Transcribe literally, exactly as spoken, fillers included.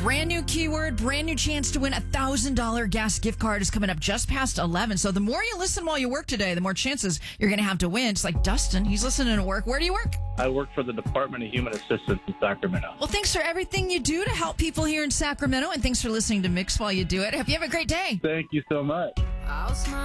Brand new keyword, brand new chance to win a one thousand dollars gas gift card is coming up just past eleven. So the more you listen while you work today, the more chances you're going to have to win. Just like Dustin, he's listening to work. Where do you work? I work for the Department of Human Assistance in Sacramento. Well, thanks for everything you do to help people here in Sacramento, and thanks for listening to Mix while you do it. Hope you have a great day. Thank you so much.